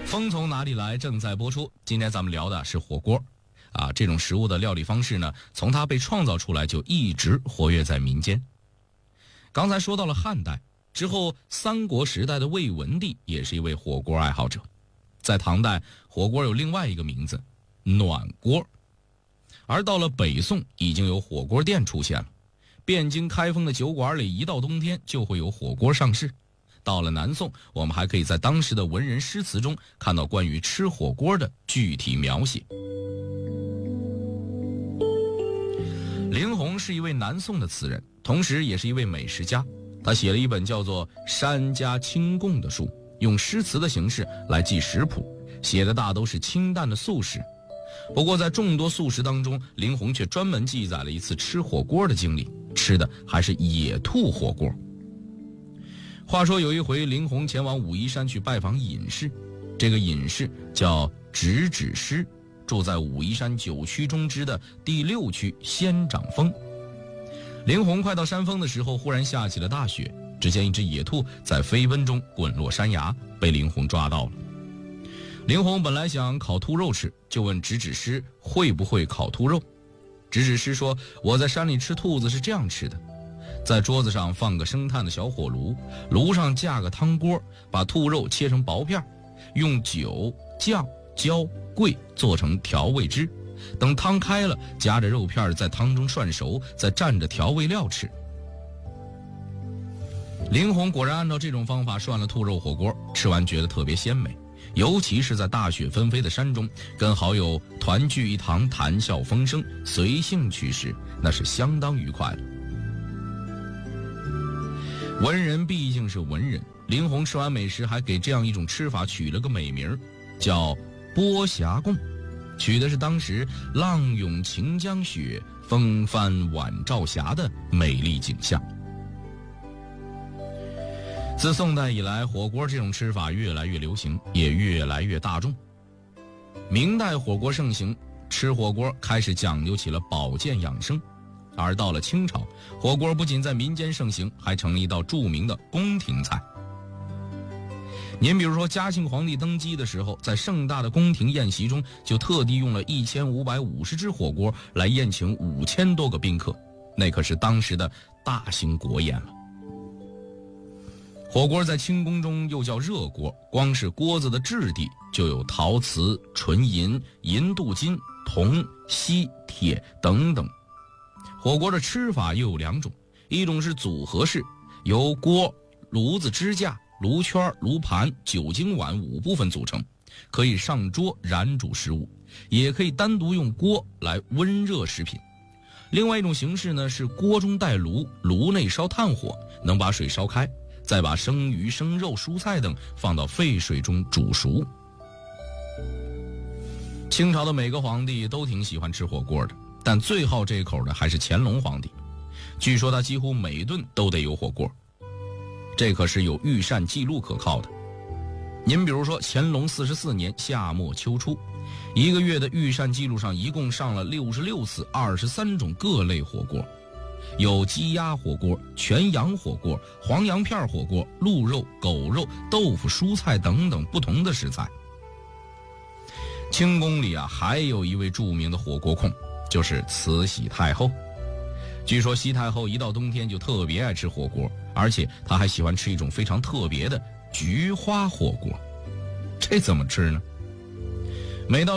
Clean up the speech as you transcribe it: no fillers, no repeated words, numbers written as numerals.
风从哪里来正在播出。今天咱们聊的是火锅这种食物的料理方式呢，从它被创造出来就一直活跃在民间。刚才说到了汉代之后，三国时代的魏文帝也是一位火锅爱好者。在唐代，火锅有另外一个名字暖锅。而到了北宋，已经有火锅店出现了，汴京开封的酒馆里一到冬天就会有火锅上市。到了南宋，我们还可以在当时的文人诗词中看到关于吃火锅的具体描写。林洪是一位南宋的词人，同时也是一位美食家。他写了一本叫做《山家清供》的书，用诗词的形式来记食谱，写的大都是清淡的素食。不过在众多素食当中，林洪却专门记载了一次吃火锅的经历，吃的还是野兔火锅。话说有一回，林洪前往武夷山去拜访隐士，这个隐士叫直指师，住在武夷山9区中之的第6区仙掌峰。林洪快到山峰的时候，忽然下起了大雪，只见一只野兔在飞奔中滚落山崖，被林洪抓到了。林洪本来想烤兔肉吃，就问直指师会不会烤兔肉。直指师说，我在山里吃兔子是这样吃的，在桌子上放个生炭的小火炉，炉上架个汤锅，把兔肉切成薄片，用酒、酱、椒、桂做成调味汁，等汤开了，夹着肉片在汤中涮熟，再蘸着调味料吃。林洪果然按照这种方法涮了兔肉火锅，吃完觉得特别鲜美，尤其是在大雪纷飞的山中，跟好友团聚一堂，谈笑风生，随性取食，那是相当愉快的。文人毕竟是文人，林洪吃完美食还给这样一种吃法取了个美名，叫波霞供，取的是当时浪涌晴江雪，风帆晚照霞的美丽景象。自宋代以来，火锅这种吃法越来越流行，也越来越大众。明代火锅盛行，吃火锅开始讲究起了保健养生。而到了清朝，火锅不仅在民间盛行，还成了一道著名的宫廷菜。您比如说，嘉庆皇帝登基的时候，在盛大的宫廷宴席中，就特地用了1550只火锅来宴请5000多个宾客，那可是当时的大型国宴了。火锅在清宫中又叫热锅，光是锅子的质地就有陶瓷、纯银、银镀金、铜、锡、铁等等。火锅的吃法又有2种，一种是组合式，由锅、炉子支架、炉圈、炉盘、酒精碗5部分组成，可以上桌燃煮食物，也可以单独用锅来温热食品。另外一种形式呢，是锅中带炉，炉内烧炭火，能把水烧开，再把生鱼、生肉、蔬菜等放到沸水中煮熟。清朝的每个皇帝都挺喜欢吃火锅的，但最好这口的还是乾隆皇帝，据说他几乎每顿都得有火锅，这可是有御膳记录可靠的。您比如说，乾隆44年夏末秋初，1个月的御膳记录上一共上了66次23种各类火锅，有鸡鸭火锅、全羊火锅、黄羊片火锅、鹿肉、狗肉、豆腐、蔬菜等等不同的食材。清宫里还有一位著名的火锅控，就是慈禧太后。据说西太后一到冬天就特别爱吃火锅，而且她还喜欢吃一种非常特别的菊花火锅。这怎么吃呢？每到